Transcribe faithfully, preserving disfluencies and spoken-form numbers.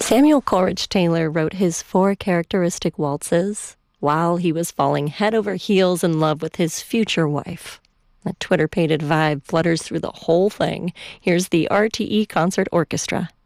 Samuel Coleridge Taylor wrote his four characteristic waltzes while he was falling head over heels in love with his future wife. That Twitter-pated vibe flutters through the whole thing. Here's the R T E Concert Orchestra.